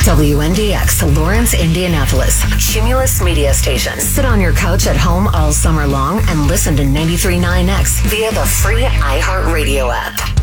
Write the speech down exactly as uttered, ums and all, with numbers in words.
W N D X, Lawrence, Indianapolis. Cumulus Media Station. Sit on your couch at home all summer long and listen to ninety-three point nine X via the free iHeartRadio app.